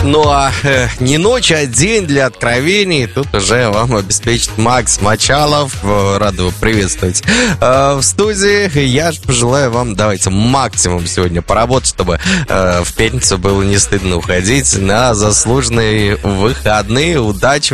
Ну а не ночь, а день для откровений. Тут уже вам обеспечит Макс Мочалов. Рад его приветствовать в студии. Я же пожелаю вам, давайте, максимум сегодня поработать, чтобы в пятницу было не стыдно уходить на заслуженные выходные. Удачи!